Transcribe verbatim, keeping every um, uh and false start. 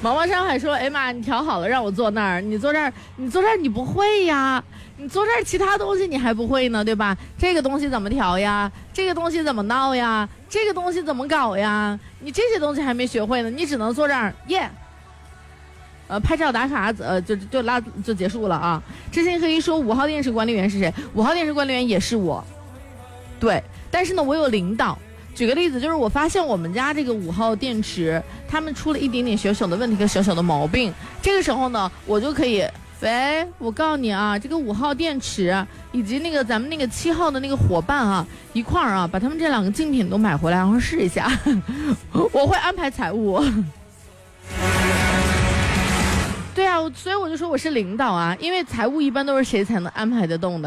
毛毛山还说，哎妈，你调好了让我坐那儿，你坐这儿，你坐这儿你不会呀，你坐这儿其他东西你还不会呢，对吧？这个东西怎么调呀？这个东西怎么闹呀？这个东西怎么搞呀？你这些东西还没学会呢，你只能坐这儿耶。Yeah 呃，拍照打卡，呃，就就拉就结束了啊。知行合一说五号电视管理员是谁？五号电视管理员也是我，对，但是呢，我有领导。举个例子，就是我发现我们家这个五号电池，他们出了一点点小小的问题和小小的毛病。这个时候呢，我就可以，喂，我告诉你啊，这个五号电池以及那个咱们那个七号的那个伙伴啊，一块儿啊，把他们这两个竞品都买回来，然后试一下。我会安排财务。对啊，所以我就说我是领导啊，因为财务一般都是谁才能安排得动的。